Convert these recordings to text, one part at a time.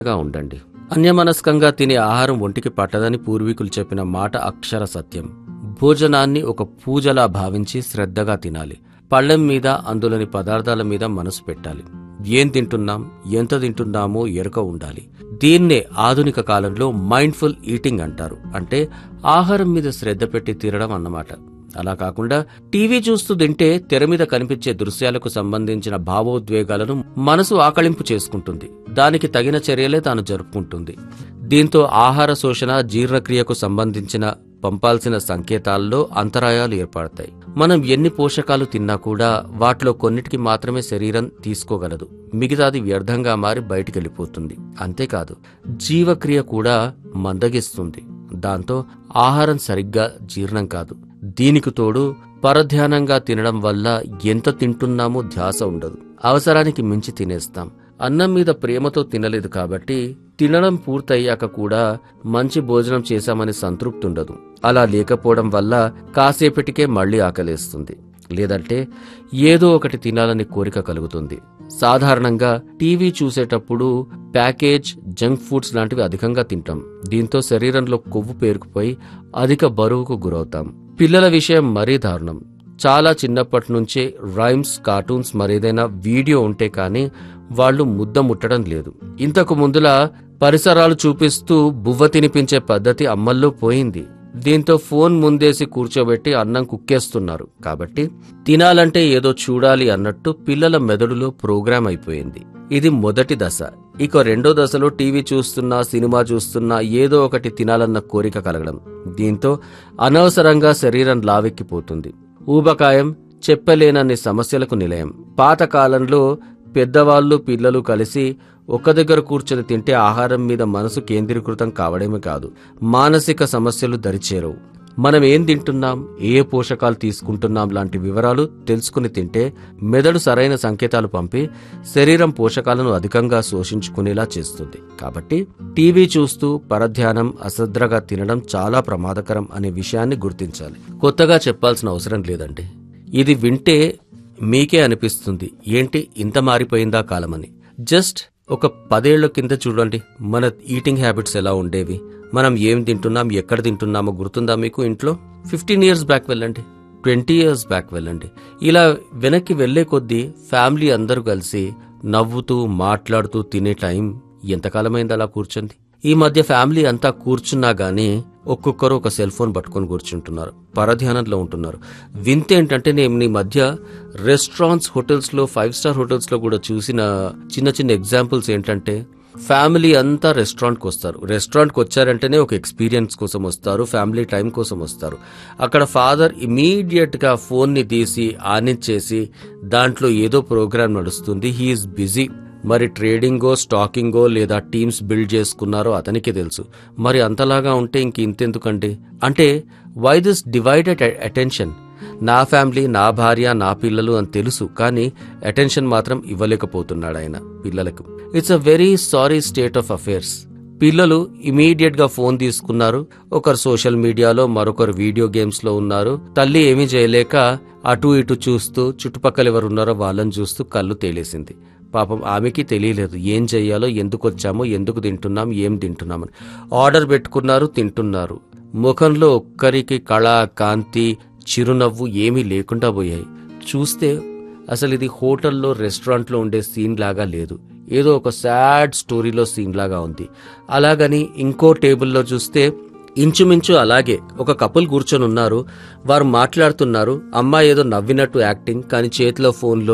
ఉండండి. అన్యమనస్కంగా తినే ఆహారం ఒంటికి పట్టదని పూర్వీకులు చెప్పిన మాట అక్షర సత్యం. భోజనాన్ని ఒక పూజలా భావించి శ్రద్ధగా తినాలి. పళ్ళెం మీద, అందులోని పదార్థాల మీద మనసు పెట్టాలి. ఏం తింటున్నాం, ఎంత తింటున్నామో ఎరుక ఉండాలి. దీన్నే ఆధునిక కాలంలో మైండ్ఫుల్ ఈటింగ్ అంటారు. అంటే ఆహారం మీద శ్రద్ధ పెట్టి తినడం అన్నమాట. అలా కాకుండా టీవీ చూస్తూ తింటే తెర మీద కనిపించే దృశ్యాలకు సంబంధించిన భావోద్వేగాలను మనసు ఆకళింపు చేసుకుంటుంది. దానికి తగిన చర్యలే తాను జరుపుకుంటుంది. దీంతో ఆహార శోషణ, జీర్ణక్రియకు సంబంధించిన పంపాల్సిన సంకేతాల్లో అంతరాయాలు ఏర్పడతాయి. మనం ఎన్ని పోషకాలు తిన్నా కూడా వాటిలో కొన్నిటికి మాత్రమే శరీరం తీసుకోగలదు. మిగతాది వ్యర్థంగా మారి బయటికెళ్ళిపోతుంది. అంతేకాదు, జీవక్రియ కూడా మందగిస్తుంది. దాంతో ఆహారం సరిగ్గా జీర్ణం కాదు. దీనికి తోడు పరధ్యానంగా తినడం వల్ల ఎంత తింటున్నామో ధ్యాస ఉండదు. అవసరానికి మించి తినేస్తాం. అన్నం మీద ప్రేమతో తినలేదు కాబట్టి తినడం పూర్తయ్యాక కూడా మంచి భోజనం చేశామని సంతృప్తి ఉండదు. అలా లేకపోవడం వల్ల కాసేపటికే మళ్లీ ఆకలేస్తుంది. లేదంటే ఏదో ఒకటి తినాలని కోరిక కలుగుతుంది. సాధారణంగా టీవీ చూసేటప్పుడు ప్యాకేజ్, జంక్ ఫుడ్స్ లాంటివి అధికంగా తింటాం. దీంతో శరీరంలో కొవ్వు పేరుకుపోయి అధిక బరువుకు గురవుతాం. పిల్లల విషయం మరీ దారుణం. చాలా చిన్నప్పటి నుంచే రైమ్స్, కార్టూన్స్, మరేదైనా వీడియో ఉంటే కానీ వాళ్లు ముద్ద ముట్టడం లేదు. ఇంతకు ముందులా పరిసరాలు చూపిస్తూ బువ్వ తినిపించే పద్ధతి అమ్మల్లో పోయింది. దీంతో ఫోన్ ముందేసి కూర్చోబెట్టి అన్నం కుక్కేస్తున్నారు. కాబట్టి తినాలంటే ఏదో చూడాలి అన్నట్టు పిల్లల మెదడులో ప్రోగ్రాం అయిపోయింది. ఇది మొదటి దశ. ఇక రెండో దశలో టీవీ చూస్తున్నా, సినిమా చూస్తున్నా ఏదో ఒకటి తినాలన్న కోరిక కలగడం. దీంతో అనవసరంగా శరీరం లావెక్కిపోతుంది. ఊబకాయం చెప్పలేనన్ని సమస్యలకు నిలయం. పాతకాలంలో పెద్దవాళ్లు, పిల్లలు కలిసి ఒక్క దగ్గర కూర్చొని తింటే ఆహారం మీద మనసు కేంద్రీకృతం కావడమే కాదు, మానసిక సమస్యలు దరిచేరవు. మనం ఏం తింటున్నాం, ఏ పోషకాలు తీసుకుంటున్నాం లాంటి వివరాలు తెలుసుకుని తింటే మెదడు సరైన సంకేతాలు పంపి శరీరం పోషకాలను అధికంగా శోషించుకునేలా చేస్తుంది. కాబట్టి టీవీ చూస్తూ పరధ్యానం, అశ్రద్ధగా తినడం చాలా ప్రమాదకరం అనే విషయాన్ని గుర్తించాలి. కొత్తగా చెప్పాల్సిన అవసరం లేదండి. ఇది వింటే మీకే అనిపిస్తుంది, ఏంటి ఇంత మారిపోయిందా కాలమని. జస్ట్ ఒక 10 ఏళ్ల కింద చూడండి, మన ఈటింగ్ హ్యాబిట్స్ ఎలా ఉండేవి, మనం ఏం తింటున్నాం, ఎక్కడ తింటున్నామో గుర్తుందా మీకు? ఇంట్లో 15 years బ్యాక్ వెళ్ళండి, 20 years బ్యాక్ వెళ్ళండి. ఇలా వెనక్కి వెళ్లే కొద్దీ ఫ్యామిలీ అందరూ కలిసి నవ్వుతూ మాట్లాడుతూ తినే టైం ఎంతకాలమైంది అలా కూర్చుంది. ఈ మధ్య ఫ్యామిలీ అంతా కూర్చున్నా గానీ ఒక్కొక్కరు ఒక సెల్ ఫోన్ పట్టుకొని కూర్చుంటున్నారు, పరధ్యానంలో ఉంటున్నారు. వింతేంటంటే నేను ఈ మధ్య రెస్టారెంట్స్, హోటల్స్ లో, 5 star హోటల్స్ లో కూడా చూసిన చిన్న చిన్న ఎగ్జాంపుల్స్ ఏంటంటే, ఫ్యామిలీ అంతా రెస్టారెంట్కి వస్తారు. రెస్టారెంట్కి వచ్చారంటేనే ఒక ఎక్స్పీరియన్స్ కోసం వస్తారు, ఫ్యామిలీ టైం కోసం వస్తారు. అక్కడ ఫాదర్ ఇమీడియట్ గా ఫోన్ ని తీసి ఆనిచ్చేసి దాంట్లో ఏదో ప్రోగ్రామ్ నడుస్తుంది, హీఈస్ బిజీ. మరి ట్రేడింగో, స్టాకింగో లేదా టీమ్స్ బిల్డ్ చేసుకున్నారో అతనికి తెలుసు. మరి అంతలాగా ఉంటే ఇంకెందుకండి? అంటే వై దిస్ డివైడెడ్ అటెన్షన్? నా ఫ్యామిలీ, నా భార్య, నా పిల్లలు అని తెలుసు, కానీ అటెన్షన్ మాత్రం ఇవ్వలేకపోతున్నాడు ఆయన పిల్లలకు. It's a very sorry state of affairs. పిల్లలు ఇమీడియట్ గా ఫోన్ తీసుకున్నారు, ఒకరు సోషల్ మీడియాలో, మరొకరు వీడియో గేమ్స్ లో ఉన్నారు. తల్లి ఏమీ చేయలేక అటు ఇటు చూస్తూ చుట్టుపక్కల ఎవరున్నారో వాళ్ళని చూస్తూ కళ్ళు తేలేసింది. పాపం ఆమెకి తెలియలేదు ఏం చెయ్యాలో, ఎందుకు వచ్చామో, ఎందుకు తింటున్నాం, ఏం తింటున్నామని. ఆర్డర్ పెట్టుకున్నారు, తింటున్నారు. ముఖంలో ఒక్కరికి కళ, కాంతి, చిరునవ్వు ఏమీ లేకుండా పోయాయి. చూస్తే అసలు ఇది హోటల్లో, రెస్టారెంట్లో ఉండే సీన్ లాగా లేదు, ఏదో ఒక సాడ్ స్టోరీలో సీన్ లాగా ఉంది. అలాగని ఇంకో టేబుల్లో చూస్తే ఇంచుమించు అలాగే ఒక కపుల్ కూర్చొని ఉన్నారు. వారు మాట్లాడుతున్నారు. అమ్మాయి ఏదో నవ్వినట్టు యాక్టింగ్, కానీ చేతిలో ఫోన్లో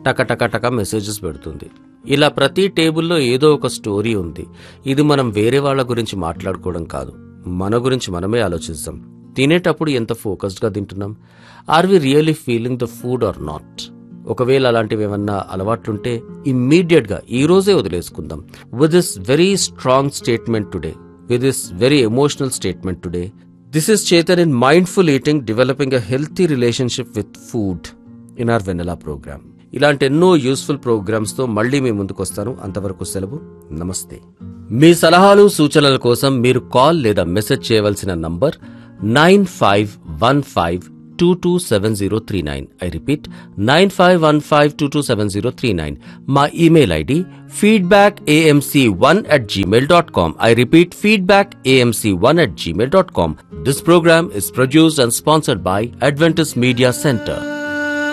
టక మెసేజెస్ పెడుతుంది. ఇలా ప్రతి టేబుల్లో ఏదో ఒక స్టోరీ ఉంది. ఇది మనం వేరే వాళ్ళ గురించి మాట్లాడుకోవడం కాదు, మన గురించి మనమే ఆలోచిస్తాం. తినేటప్పుడు ఎంత ఫోకస్డ్ గా తింటున్నాం? Are we really feeling the food are not? ఒకవేళ అలాంటివి ఏమన్నా అలవాట్లుంటే ఇమ్మీడియట్ గా ఈ రోజే వదిలేసుకుందాం. With this very strong statement today, with this very emotional statement today. This is Chetan in Mindful Eating, developing a healthy relationship with food in our Vanilla program. ఇలాంటి ఎన్నో useful programmes తో మళ్లీ మీ ముందుకు వస్తాను. అంతవరకు సెలవు, నమస్తే. మీ సలహాలు, సూచనల కోసం మీరు కాల్ లేదా మెసేజ్ చేయవలసిన number 9515 9515227039. I repeat, 9515227039. My email ID feedbackamc1@gmail.com. I repeat, feedbackamc1@gmail.com. This program is produced and sponsored by Adventist Media Center.